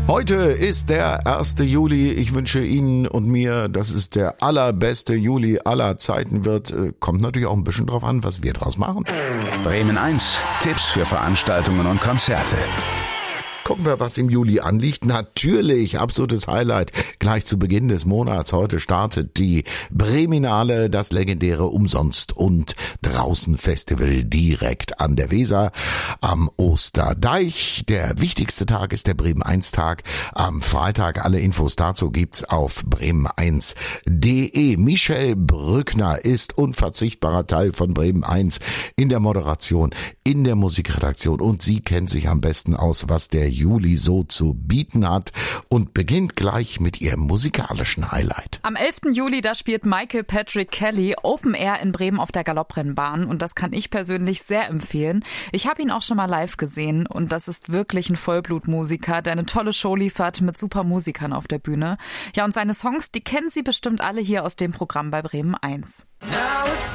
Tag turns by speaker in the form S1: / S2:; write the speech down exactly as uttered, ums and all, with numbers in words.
S1: Heute ist der erste Juli. Ich wünsche Ihnen und mir, dass es der allerbeste Juli aller Zeiten wird. Kommt natürlich auch ein bisschen drauf an, was wir draus machen.
S2: Bremen eins. Tipps für Veranstaltungen und Konzerte.
S1: Gucken wir, was im Juli anliegt. Natürlich, absolutes Highlight. Gleich zu Beginn des Monats. Heute startet die Breminale, das legendäre Umsonst- und Draußen-Festival direkt an der Weser am Osterdeich. Der wichtigste Tag ist der Bremen eins Tag. Am Freitag alle Infos dazu gibt's auf bremen eins punkt de. Michelle Brückner ist unverzichtbarer Teil von Bremen eins in der Moderation, in der Musikredaktion und sie kennt sich am besten aus, was der Juli so zu bieten hat und beginnt gleich mit ihrem musikalischen Highlight.
S3: Am elften Juli, da spielt Michael Patrick Kelly Open Air in Bremen auf der Galopprennbahn und das kann ich persönlich sehr empfehlen. Ich habe ihn auch schon mal live gesehen und das ist wirklich ein Vollblutmusiker, der eine tolle Show liefert mit super Musikern auf der Bühne. Ja, und seine Songs, die kennen Sie bestimmt alle hier aus dem Programm bei Bremen eins.
S4: Now it's